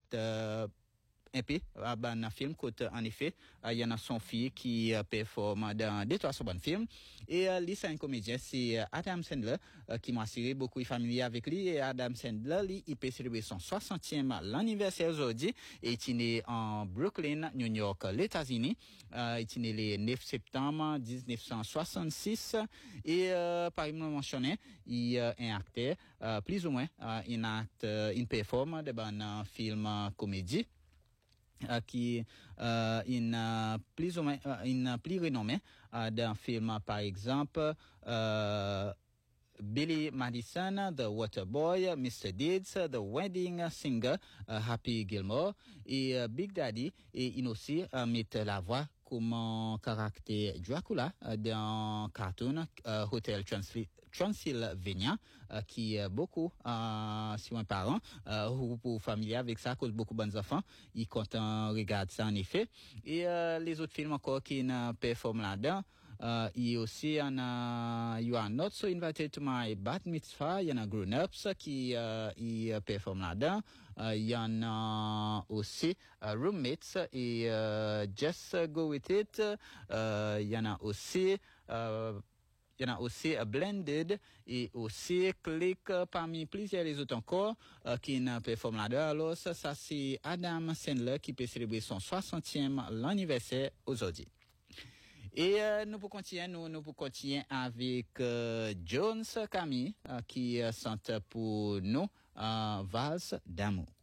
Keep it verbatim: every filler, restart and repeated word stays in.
euh, un peu euh, dans un film côté en effet il y en a son fille qui euh, performe dans deux trois bons films et euh, lui c'est un comédien c'est Adam Sandler euh, qui m'a assuré beaucoup est familier avec lui et Adam Sandler lui il peut célébrer son soixantième anniversaire aujourd'hui et il est né en Brooklyn New York les États-Unis euh, il est né le neuf septembre dix-neuf cent soixante-six et euh, par exemple mentionné il est un acteur euh, plus ou moins euh, il acte euh, il performe dans un film euh, comédie Uh, qui euh, une uh, plus ou moins uh, une plus renommée uh, d'un film par exemple uh, Billy Madison, The Waterboy, mister Deeds, The Wedding Singer, uh, Happy Gilmore et uh, Big Daddy et il aussi uh, met la voix comme un caractère Dracula uh, dans cartoon uh, Hotel Transl- Transylvania uh, qui est beaucoup uh, si un parent uh, ou pour familier avec ça cause beaucoup de bons enfants ils content regarde ça en effet et uh, les autres films encore qui ne performent là-dedans Uh, il y a aussi un uh, You Are Not So Invited to My Bat Mitzvah, il y en a Grown Ups qui uh, il performe là-dedans, uh, il y en a aussi uh, Roommates et uh, Just Go With It, uh, il y en a aussi uh, il y en a aussi uh, Blended et aussi Click uh, parmi plusieurs les autres encore uh, qui ne performent là-dedans. Alors ça, ça c'est Adam Sandler qui peut célébrer son soixantième anniversaire aujourd'hui. Et euh, nous pour continuer, nous nous pour continuer avec euh, Jones Camille euh, qui euh, chante pour nous euh, Valse d'amour.